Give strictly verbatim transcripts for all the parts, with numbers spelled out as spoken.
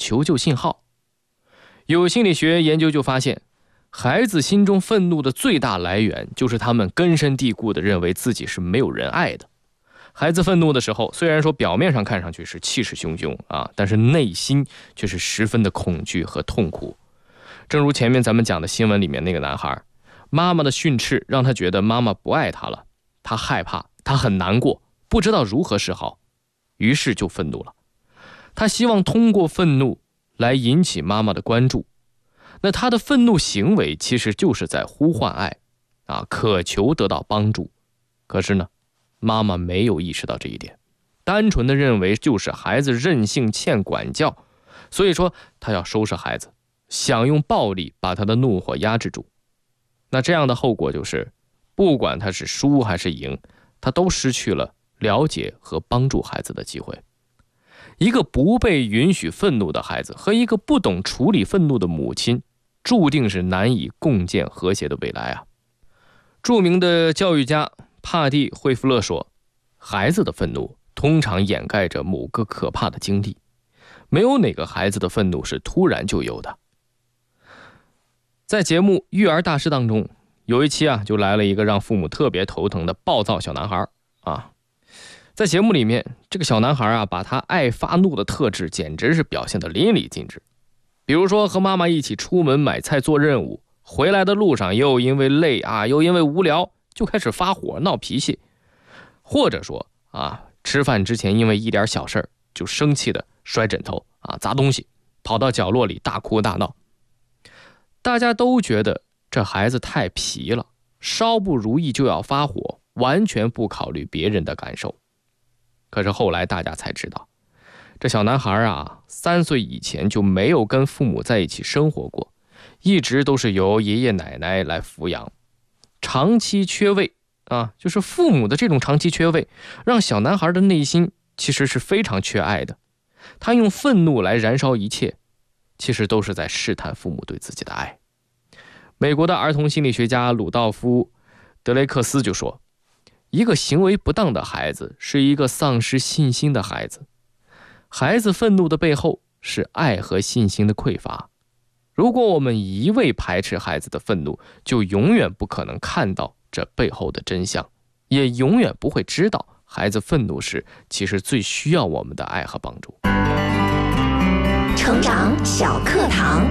求救信号。有心理学研究就发现，孩子心中愤怒的最大来源就是他们根深蒂固地认为自己是没有人爱的。孩子愤怒的时候，虽然说表面上看上去是气势汹汹啊，但是内心却是十分的恐惧和痛苦。正如前面咱们讲的新闻里面那个男孩，妈妈的训斥让他觉得妈妈不爱他了，他害怕，他很难过，不知道如何是好，于是就愤怒了。他希望通过愤怒来引起妈妈的关注，那他的愤怒行为其实就是在呼唤爱啊，渴求得到帮助。可是呢，妈妈没有意识到这一点，单纯的认为就是孩子任性欠管教，所以说他要收拾孩子，想用暴力把他的怒火压制住。那这样的后果就是，不管他是输还是赢，他都失去了了解和帮助孩子的机会。一个不被允许愤怒的孩子和一个不懂处理愤怒的母亲，注定是难以共建和谐的未来啊。著名的教育家帕蒂·惠弗勒说，孩子的愤怒通常掩盖着某个可怕的经历，没有哪个孩子的愤怒是突然就有的。在节目《育儿大师》当中，有一期啊，就来了一个让父母特别头疼的暴躁小男孩啊。在节目里面，这个小男孩啊，把他爱发怒的特质简直是表现得淋漓尽致。比如说和妈妈一起出门买菜做任务，回来的路上又因为累啊，又因为无聊，就开始发火闹脾气。或者说啊，吃饭之前因为一点小事就生气的摔枕头啊，砸东西，跑到角落里大哭大闹。大家都觉得这孩子太皮了，稍不如意就要发火，完全不考虑别人的感受。可是后来大家才知道，这小男孩啊，三岁以前就没有跟父母在一起生活过，一直都是由爷爷奶奶来抚养。长期缺位啊，就是父母的这种长期缺位，让小男孩的内心其实是非常缺爱的。他用愤怒来燃烧一切，其实都是在试探父母对自己的爱。美国的儿童心理学家鲁道夫·德雷克斯就说，一个行为不当的孩子是一个丧失信心的孩子。孩子愤怒的背后是爱和信心的匮乏。如果我们一味排斥孩子的愤怒，就永远不可能看到这背后的真相，也永远不会知道孩子愤怒时其实最需要我们的爱和帮助。 成长小课堂，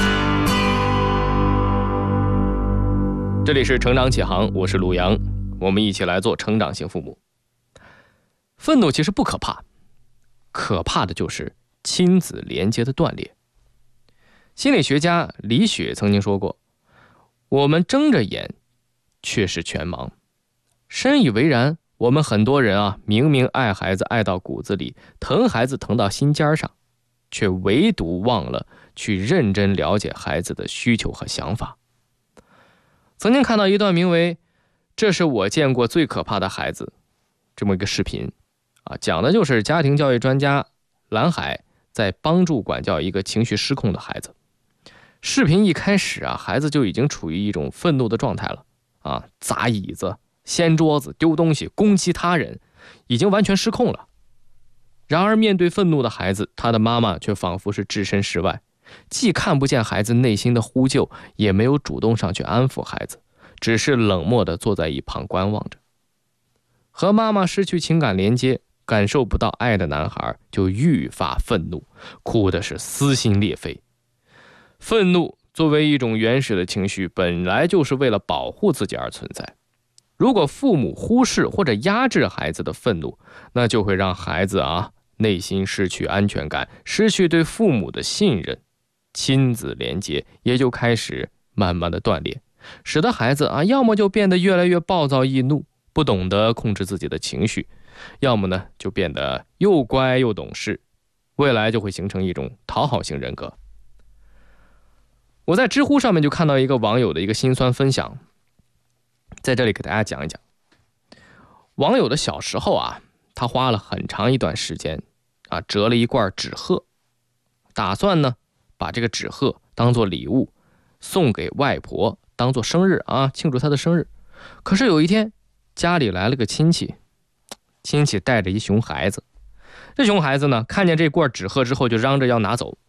这里是成长启航，我是陆阳，我们一起来做成长型父母。愤怒其实不可怕，可怕的就是亲子连接的断裂。心理学家李雪曾经说过，我们睁着眼却是全盲。深以为然，我们很多人啊，明明爱孩子爱到骨子里，疼孩子疼到心尖上，却唯独忘了去认真了解孩子的需求和想法。曾经看到一段名为这是我见过最可怕的孩子这么一个视频啊，讲的就是家庭教育专家蓝海在帮助管教一个情绪失控的孩子。视频一开始啊，孩子就已经处于一种愤怒的状态了啊，砸椅子、掀桌子、丢东西、攻击他人，已经完全失控了。然而面对愤怒的孩子，他的妈妈却仿佛是置身事外，既看不见孩子内心的呼救，也没有主动上去安抚孩子，只是冷漠地坐在一旁观望着。和妈妈失去情感连接，感受不到爱的男孩就愈发愤怒，哭的是撕心裂肺。愤怒作为一种原始的情绪，本来就是为了保护自己而存在。如果父母忽视或者压制孩子的愤怒，那就会让孩子啊内心失去安全感，失去对父母的信任，亲子连接也就开始慢慢的断裂，使得孩子啊要么就变得越来越暴躁易怒，不懂得控制自己的情绪，要么呢就变得又乖又懂事，未来就会形成一种讨好型人格。我在知乎上面就看到一个网友的一个心酸分享，在这里给大家讲一讲。网友的小时候啊，他花了很长一段时间啊，折了一罐纸鹤，打算呢把这个纸鹤当做礼物送给外婆，当做生日啊，庆祝她的生日。可是有一天家里来了个亲戚，亲戚带着一熊孩子，这熊孩子呢看见这罐纸鹤之后就嚷着要拿走